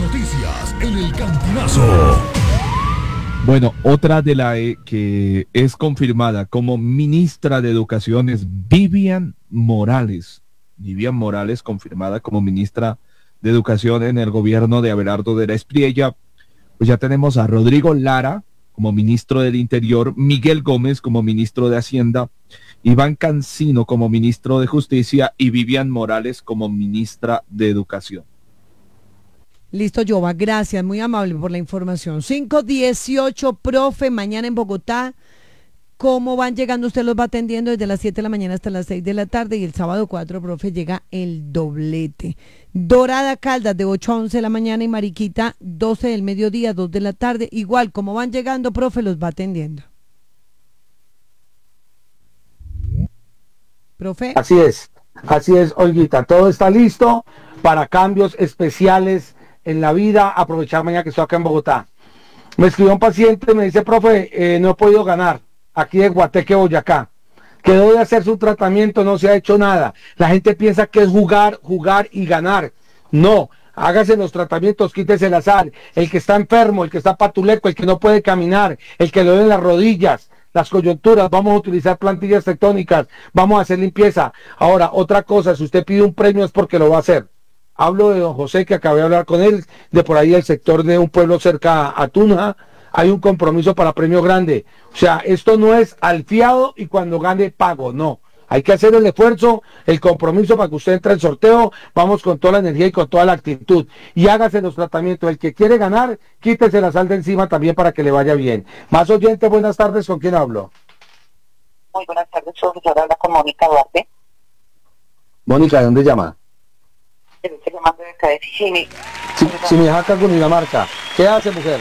noticias en el Cantinazo. Bueno, otra de la que es confirmada como ministra de Educación es Vivian Morales. Vivian Morales confirmada como ministra de Educación en el gobierno de Abelardo de la Espriella. Pues ya tenemos a Rodrigo Lara como ministro del Interior, Miguel Gómez como ministro de Hacienda, Iván Cancino como ministro de Justicia y Vivian Morales como ministra de Educación. Listo, Jova, gracias, muy amable por la información. 5:18, profe, mañana en Bogotá. ¿Cómo van llegando? Usted los va atendiendo desde las 7 de la mañana hasta las 6 de la tarde y el sábado 4, profe, llega el doblete. Dorada Caldas de 8 a 11 de la mañana y Mariquita 12 del mediodía, 2 de la tarde. Igual, como van llegando, profe, los va atendiendo. Profe. Así es, Olguita. Todo está listo para cambios especiales en la vida. Aprovechar mañana que estoy acá en Bogotá. Me escribió un paciente, me dice, profe, no he podido ganar aquí de Guateque, Boyacá. Quedó de hacer su tratamiento, no se ha hecho nada. La gente piensa que es jugar y ganar. No, hágase los tratamientos, quítese la sal. El que está enfermo, el que está patuleco, el que no puede caminar, el que le duelen las rodillas, las coyunturas, vamos a utilizar plantillas tectónicas, vamos a hacer limpieza. Ahora, otra cosa, si usted pide un premio es porque lo va a hacer. Hablo de don José, que acabé de hablar con él, de por ahí el sector de un pueblo cerca a Tunja. Hay un compromiso para premio grande. O sea, esto no es al fiado y cuando gane pago, no. Hay que hacer el esfuerzo, el compromiso para que usted entre al sorteo. Vamos con toda la energía y con toda la actitud. Y hágase los tratamientos. El que quiere ganar, quítese la sal de encima también para que le vaya bien. Más oyentes, buenas tardes. ¿Con quién hablo? Muy buenas tardes, profesora. Habla con Mónica Duarte. Mónica, ¿de dónde llama? Estoy llamando de acá de Simi. Simijaca, Cundinamarca. ¿Qué hace, mujer?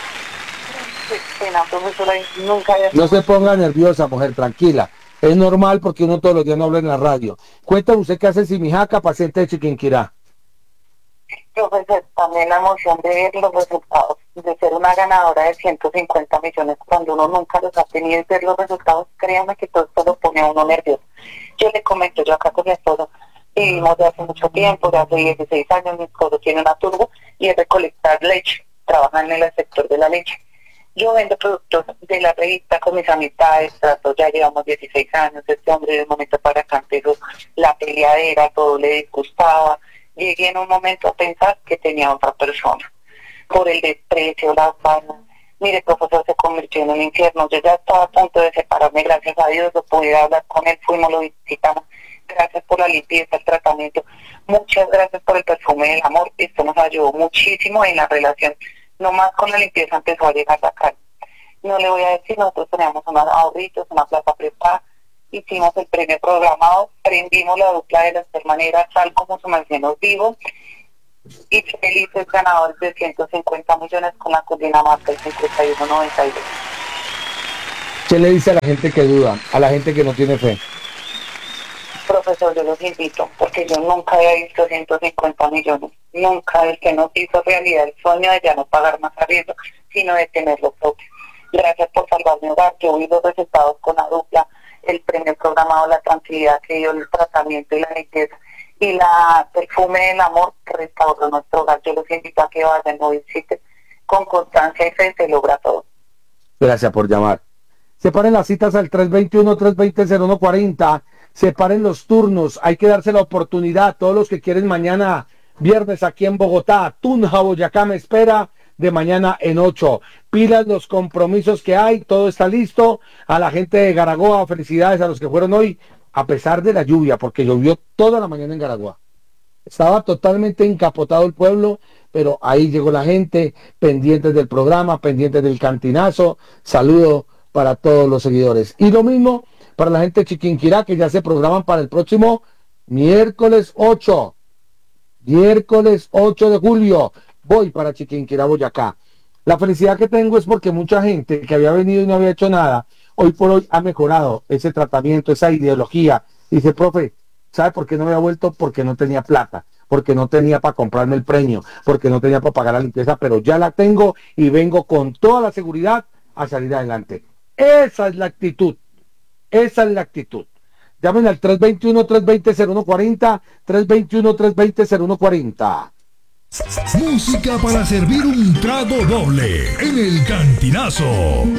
Pena, profesora, nunca había... No se ponga nerviosa, mujer, tranquila. Es normal porque uno todos los días no habla en la radio. Cuéntame usted qué hace en Simijaca, paciente de Chiquinquirá. Profesor, también la emoción de ver los resultados, de ser una ganadora de 150 millones, cuando uno nunca los ha tenido y ver los resultados, créame que todo esto lo pone a uno nervioso. Yo le comento, yo acá con mi esposo, vivimos de hace mucho tiempo, de hace 16 años, mi esposo tiene una turbo y es recolectar leche, trabajan en el sector de la leche. Yo vendo productos de la revista con mis amistades, ya llevamos 16 años, este hombre de un momento para acá empezó la peleadera, todo le disgustaba. Llegué en un momento a pensar que tenía otra persona, por el desprecio, las ganas. Mire, profesor, se convirtió en un infierno. Yo ya estaba a punto de separarme, gracias a Dios, lo pude hablar con él, fuimos, lo visitamos. Gracias por la limpieza, el tratamiento. Muchas gracias por el perfume del amor. Esto nos ayudó muchísimo en la relación. No más con la limpieza empezó a llegar la carne. No le voy a decir, nosotros teníamos unos ahorritos, una plata preparada, hicimos el premio programado, prendimos la dupla de las hermaneras, tal como su merced nos dijo, y felices ganadores de 150 millones con la Cundinamarca el 5192. ¿Qué le dice a la gente que duda, a la gente que no tiene fe? Profesor, yo los invito, porque yo nunca había visto 150 millones, nunca, el que nos hizo realidad el sueño de ya no pagar más arriendo, sino de tenerlo propio. Gracias por salvar mi hogar, yo vi los resultados con la dupla, el premio programado, la tranquilidad que dio el tratamiento y la limpieza, y la perfume del amor que restauró nuestro hogar. Yo los invito a que vayan, no visiten, con constancia y fe se logra todo. Gracias por llamar. Separen las citas al 321-320-0140. Separen los turnos. Hay que darse la oportunidad. Todos los que quieren mañana, viernes, aquí en Bogotá, Tunja, Boyacá, me espera de mañana en 8. Pilas los compromisos que hay. Todo está listo. A la gente de Garagoa, felicidades a los que fueron hoy, a pesar de la lluvia, porque llovió toda la mañana en Garagoa. Estaba totalmente encapotado el pueblo, pero ahí llegó la gente, pendientes del programa, pendientes del cantinazo. Saludo para todos los seguidores. Y lo mismo para la gente de Chiquinquirá, que ya se programan para el próximo miércoles 8 de julio. Voy para Chiquinquirá, Boyacá. La felicidad que tengo es porque mucha gente que había venido y no había hecho nada, hoy por hoy ha mejorado ese tratamiento, esa ideología. Dice, profe, ¿sabe por qué no había vuelto? Porque no tenía plata, porque no tenía para comprarme el premio, porque no tenía para pagar la limpieza, pero ya la tengo y vengo con toda la seguridad a salir adelante. Esa es la actitud. Esa es la actitud. Llamen al 321-320-0140, 321-320-0140. Música para servir un trago doble en el Cantinazo.